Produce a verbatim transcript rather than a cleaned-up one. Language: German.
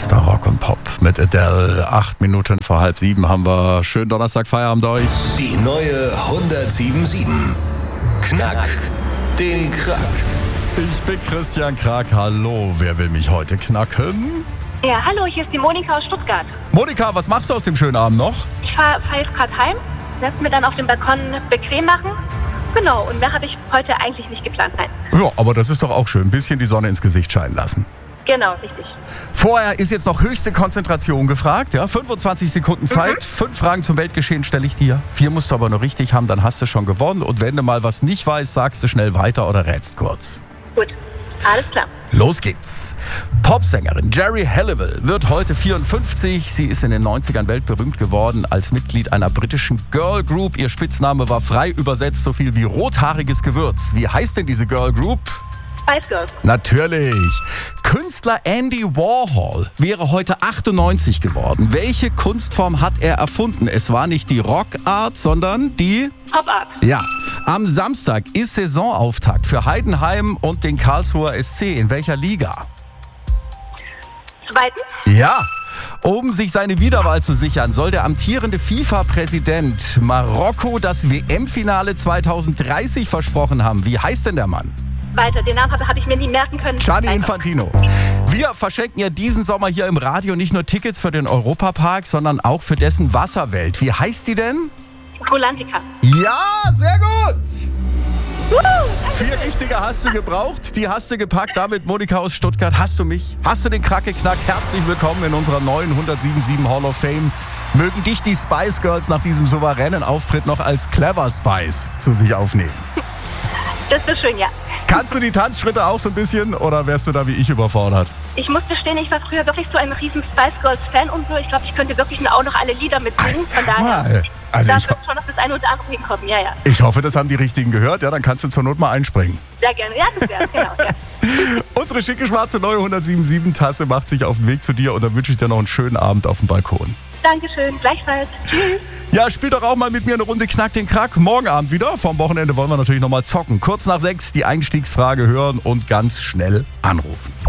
Bester Rock und Pop mit Adele. Acht Minuten vor halb sieben haben wir. Schönen Donnerstag, Feierabend euch. Die neue hundertsieben Komma sieben. Knack den Krack. Ich bin Christian Krack. Hallo, wer will mich heute knacken? Ja, hallo, hier ist die Monika aus Stuttgart. Monika, was machst du aus dem schönen Abend noch? Ich fahre fahr jetzt gerade heim, werde mir dann auf dem Balkon bequem machen. Genau, und mehr habe ich heute eigentlich nicht geplant, nein. Ja, aber das ist doch auch schön. Ein bisschen die Sonne ins Gesicht scheinen lassen. Genau, richtig. Vorher ist jetzt noch höchste Konzentration gefragt. Ja? fünfundzwanzig Sekunden Zeit. Mhm. Fünf Fragen zum Weltgeschehen stelle ich dir. Vier musst du aber nur richtig haben, dann hast du schon gewonnen. Und wenn du mal was nicht weißt, sagst du schnell weiter oder rätst kurz. Gut, alles klar. Los geht's. Popsängerin Geri Halliwell wird heute vierundfünfzig. Sie ist in den neunzigern weltberühmt geworden als Mitglied einer britischen Girl Group. Ihr Spitzname war frei übersetzt so viel wie rothaariges Gewürz. Wie heißt denn diese Girl Group? Spice Girls. Natürlich. Künstler Andy Warhol wäre heute achtundneunzig geworden. Welche Kunstform hat er erfunden? Es war nicht die Rockart, sondern die Popart. Ja. Am Samstag ist Saisonauftakt für Heidenheim und den Karlsruher S C. In welcher Liga? Zweitens. Ja. Um sich seine Wiederwahl zu sichern, soll der amtierende FIFA-Präsident Marokko das W M-Finale zweitausenddreißig versprochen haben. Wie heißt denn der Mann? Weiter, den Namen habe ich mir nie merken können. Gianni Weiter. Infantino. Wir verschenken ja diesen Sommer hier im Radio nicht nur Tickets für den Europapark, sondern auch für dessen Wasserwelt. Wie heißt die denn? Rolantica. Ja, sehr gut. Uh, Vier richtige hast du gebraucht, die hast du gepackt. Damit, Monika aus Stuttgart, hast du mich, hast du den Krack geknackt. Herzlich willkommen in unserer neuen hundertsieben Komma sieben Hall of Fame. Mögen dich die Spice Girls nach diesem souveränen Auftritt noch als Clever Spice zu sich aufnehmen. Das ist schön, ja. Kannst du die Tanzschritte auch so ein bisschen oder wärst du da wie ich überfordert? Ich muss gestehen, ich war früher wirklich so ein riesen Spice Girls Fan und so. Ich glaube, ich könnte wirklich auch noch alle Lieder mitsingen. Ach, sag Von daher, mal. Also da ich, wird schon noch das eine oder andere hinkommen. Ja, ja. ich hoffe, das haben die Richtigen gehört. Ja, dann kannst du zur Not mal einspringen. Sehr gerne. Ja, das wäre genau. Ja. Unsere schicke schwarze neue hundertsieben Komma sieben Tasse macht sich auf den Weg zu dir und dann wünsche ich dir noch einen schönen Abend auf dem Balkon. Dankeschön, gleichfalls. Tschüss. Ja, spiel doch auch mal mit mir eine Runde Knack den Krack. Morgen Abend wieder. Vom Wochenende wollen wir natürlich noch mal zocken. Kurz nach sechs die Einstiegsfrage hören und ganz schnell anrufen.